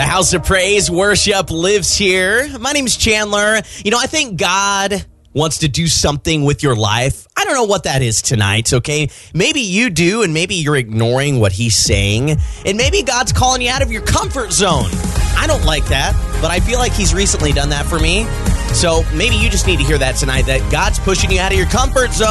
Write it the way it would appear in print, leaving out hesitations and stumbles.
The House of Praise Worship lives here. My name's Chandler. I think God wants to do something with your life. I don't know what that is tonight, okay? Maybe you do, and maybe you're ignoring what he's saying. And maybe God's calling you out of your comfort zone. I don't like that, but I feel like he's recently done that for me. So maybe you just need to hear that tonight, that God's pushing you out of your comfort zone.